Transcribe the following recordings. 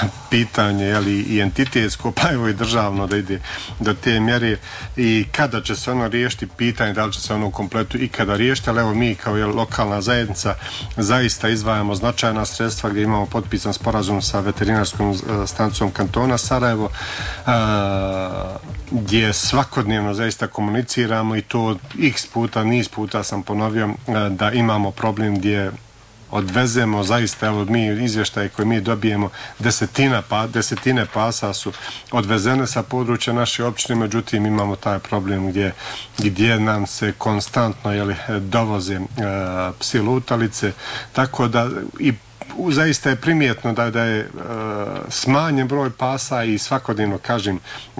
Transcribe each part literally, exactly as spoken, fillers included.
pitanje, jeli, i entitetsko, pa evo i državno da ide do te mjere i kada će se ono riješiti pitanje, da li će se ono u kompletu i kada riješiti, ali evo mi kao je lokalna zajednica zaista izdvajamo značajna sredstva gdje imamo potpisan sporazum sa veterinarskom stanicom kantona Sarajevo, a, gdje svakodnevno zaista komuniciramo i to x puta, niz puta sam ponovio a, da imamo problem gdje odvezemo zaista, evo mi izvještaje koje mi dobijemo, desetina pa, desetine pasa su odvezene sa područja naše općine, međutim imamo taj problem gdje, gdje nam se konstantno jeli, dovoze e, psi lutalice, tako da i zaista je primjetno da, da je e, smanjen broj pasa i svakodnevno, kažem, e,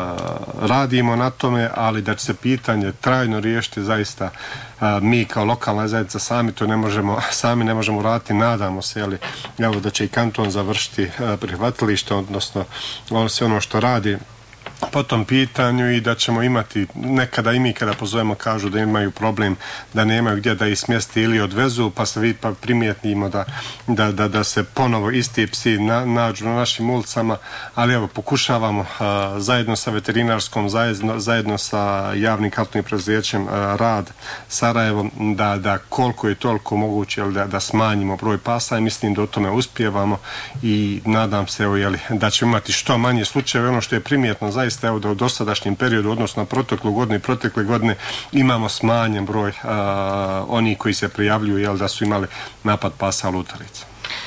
radimo na tome, ali da će se pitanje trajno riješiti zaista e, mi kao lokalna zajednica sami to ne možemo, sami ne možemo raditi, nadamo se, jeli, evo da će i kanton završiti e, prihvatilište, odnosno ono sve ono što radi po tom pitanju i da ćemo imati nekada i mi kada pozovemo kažu da imaju problem da nemaju gdje da ih smjesti ili odvezu pa se vi pa primijetimo da, da, da, da se ponovo isti psi na, nađu na našim ulicama, ali evo pokušavamo a, zajedno sa veterinarskom zajedno, zajedno sa javnim kantonalnim preduzećem Rad Sarajevo da, da koliko je toliko moguće da, da smanjimo broj pasa i mislim da o tome uspijevamo i nadam se evo, jeli, da ćemo imati što manje slučajeve. Ono što je primjetno zaista evo da u dosadašnjem periodu, odnosno proteklu godinu i protekle godine imamo smanjen broj a, onih koji se prijavljuju jel, da su imali napad pasa lutalica.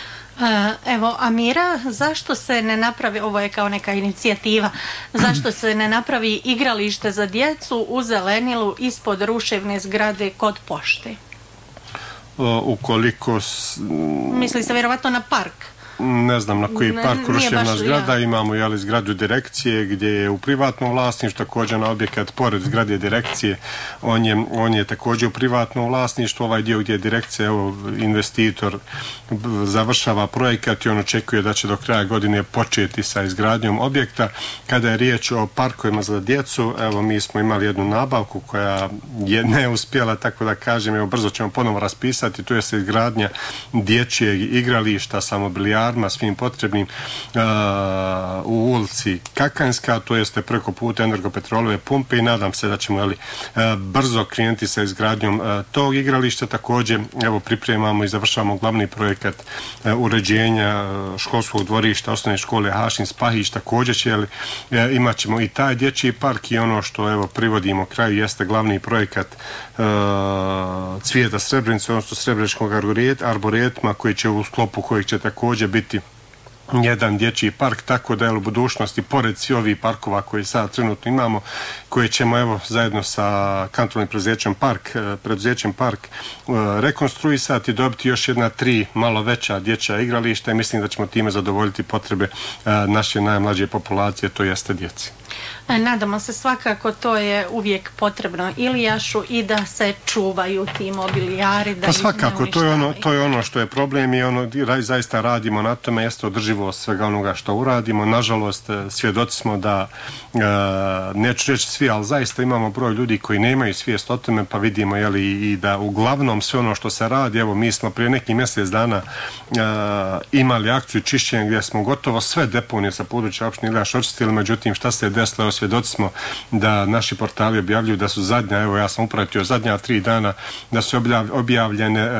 Evo, Amira, zašto se ne napravi, ovo je kao neka inicijativa, zašto se ne napravi igralište za djecu u zelenilu ispod ruševne zgrade kod pošte? O, ukoliko... S... Misli se vjerovatno na park. Ne znam na koji park ruševna zgrada, ja. Imamo jeli, zgradu direkcije gdje je u privatnom vlasništvu, također na objekat pored zgrade direkcije, on je, on je također u privatnom vlasništvu, ovaj dio gdje je direkcija, evo, investitor završava projekat i on očekuje da će do kraja godine početi sa izgradnjom objekta. Kada je riječ o parkovima za djecu, evo mi smo imali jednu nabavku koja je neuspjela, tako da kažem, evo brzo ćemo ponovo raspisati, tu je se izgradnja dječjeg igrališta sa mobilijarima, svim potrebnim uh, u ulici Kakanjska, to jeste preko puta energopetrolove pumpe i nadam se da ćemo jeli, uh, brzo krenuti sa izgradnjom uh, tog igrališta. Također evo pripremamo i završavamo glavni projekat uh, uređenja uh, školskog dvorišta osnovne škole Hašin Spahić, također će jeli, uh, imat ćemo i taj dječji park i ono što evo privodimo kraju jeste glavni projekat uh, Cvijeta Srebrenice, odnosno Srebreničkog arboretma koji će u sklopu kojeg će također biti jedan dječji park, tako da je u budućnosti pored svi ovih parkova koje sad trenutno imamo, koje ćemo evo zajedno sa kantonalnim preduzećem Park, preduzećem Park rekonstruisati i dobiti još jedna tri malo veća dječja igrališta i mislim da ćemo time zadovoljiti potrebe naše najmlađe populacije, to jeste djeci. Nadamo se svakako, to je uvijek potrebno Ilijašu i da se čuvaju ti mobilijari. Da pa svakako, to je, ono, to je ono što je problem i ono zaista radimo na tome, jeste održivost svega onoga što uradimo. Nažalost, svjedoci smo da, e, neću reći svi, ali zaista imamo broj ljudi koji nemaju svijest o tome, pa vidimo jeli, i da uglavnom sve ono što se radi, evo mi smo prije neki mjesec dana e, imali akciju čišćenja gdje smo gotovo sve deponije sa područja opštine Ilijaš očistili, međutim šta se je desilo, svjedoci smo da naši portali objavljuju da su zadnja, evo ja sam upratio zadnja tri dana, da su objavljene e,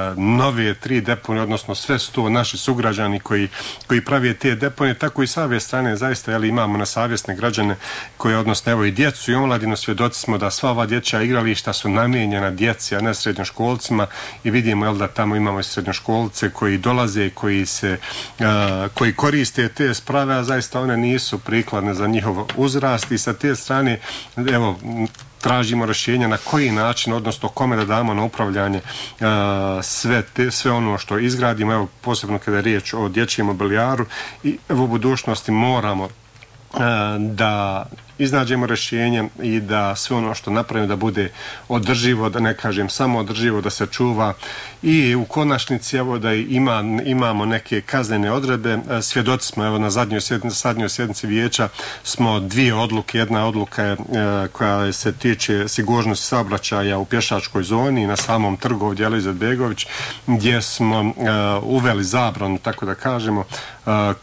nove tri deponije, odnosno sve su to naši sugrađani koji, koji pravi te deponije, tako i sa ove strane zaista jeli, imamo nesavjesne građane koji, odnosno evo i djecu i omladinu, svjedoci smo da sva ova dječja igrališta su namijenjena djeci, a ne srednjoškolcima i vidimo jel, da tamo imamo i srednjoškolce koji dolaze, koji se e, koji koriste te sprave, a zaista one nisu prikladne za njihov uzrast i sa te strane evo tražimo rješenja na koji način, odnosno kome da damo na upravljanje uh, sve, te, sve ono što izgradimo, evo posebno kada je riječ o dječjem mobilijaru i evo u budućnosti moramo uh, da iznađemo rješenje i da sve ono što napravimo da bude održivo, da ne kažem samo održivo, da se čuva i u konačnici evo da ima, imamo neke kaznene odredbe. Svjedoci smo evo na zadnjoj sjednici, zadnjoj sjednici vijeća smo dvije odluke, jedna odluka je koja se tiče sigurnosti saobraćaja u pješačkoj zoni na samom trgu ovdje Elizet Begović, gdje smo uveli zabranu, tako da kažemo,